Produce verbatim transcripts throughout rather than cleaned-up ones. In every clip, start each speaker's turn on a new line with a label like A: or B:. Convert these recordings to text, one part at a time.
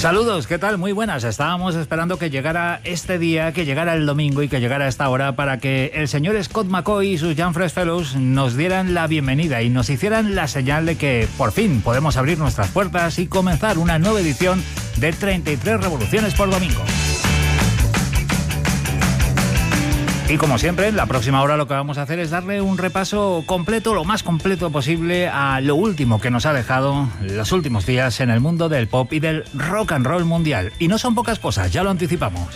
A: Saludos, ¿qué tal? Muy buenas. Estábamos esperando que llegara este día, que llegara el domingo y que llegara esta hora para que el señor Scott McCaughey y sus Young Fresh Fellows nos dieran la bienvenida y nos hicieran la señal de que por fin podemos abrir nuestras puertas y comenzar una nueva edición de treinta y tres Revoluciones por Domingo. Y como siempre, en la próxima hora lo que vamos a hacer es darle un repaso completo, lo más completo posible, a lo último que nos ha dejado los últimos días en el mundo del pop y del rock and roll mundial. Y no son pocas cosas, ya lo anticipamos.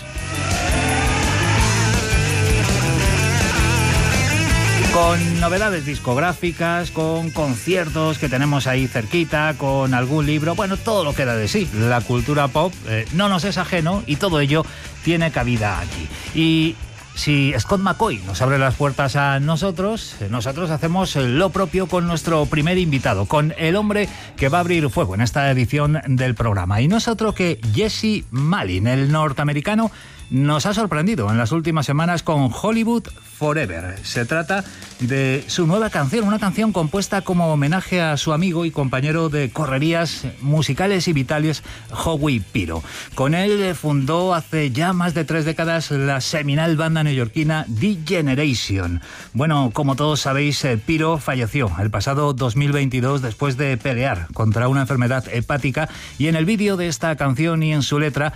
A: Con novedades discográficas, con conciertos que tenemos ahí cerquita, con algún libro, bueno, todo lo que da de sí. La cultura pop eh, no nos es ajeno y todo ello tiene cabida aquí. Y si Scott McCaughey nos abre las puertas a nosotros, nosotros hacemos lo propio con nuestro primer invitado, con el hombre que va a abrir fuego en esta edición del programa. Y no es otro que Jesse Malin, el norteamericano. Nos ha sorprendido en las últimas semanas con Hollywood Forever. Se trata de su nueva canción, una canción compuesta como homenaje a su amigo y compañero de correrías musicales y vitales, Howie Piro. Con él fundó hace ya más de tres décadas la seminal banda neoyorquina D-Generation. Bueno, como todos sabéis, Piro falleció el pasado dos mil veintidós después de pelear contra una enfermedad hepática, y en el vídeo de esta canción y en su letra,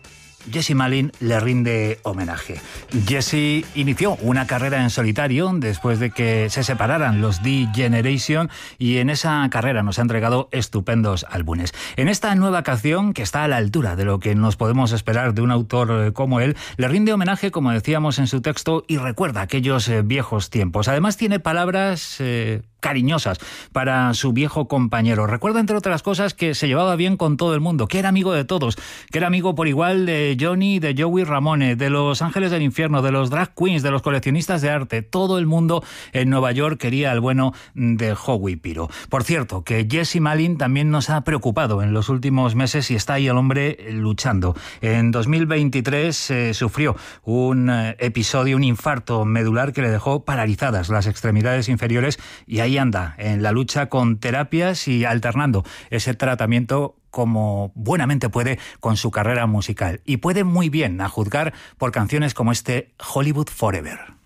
A: Jesse Malin le rinde homenaje. Jesse inició una carrera en solitario después de que se separaran los D-Generation, y en esa carrera nos ha entregado estupendos álbumes. En esta nueva canción, que está a la altura de lo que nos podemos esperar de un autor como él, le rinde homenaje, como decíamos en su texto, y recuerda aquellos eh, viejos tiempos. Además tiene palabras Eh, cariñosas para su viejo compañero. Recuerda, entre otras cosas, que se llevaba bien con todo el mundo, que era amigo de todos, que era amigo por igual de Johnny, de Joey Ramone, de los Ángeles del Infierno, de los drag queens, de los coleccionistas de arte. Todo el mundo en Nueva York quería al bueno de Howie Piro. Por cierto, que Jesse Malin también nos ha preocupado en los últimos meses y está ahí el hombre luchando. En dos mil veintitrés eh, sufrió un eh, episodio, un infarto medular que le dejó paralizadas las extremidades inferiores, y ahí anda en la lucha con terapias y alternando ese tratamiento como buenamente puede con su carrera musical. Y puede muy bien, a juzgar por canciones como este Hollywood Forever.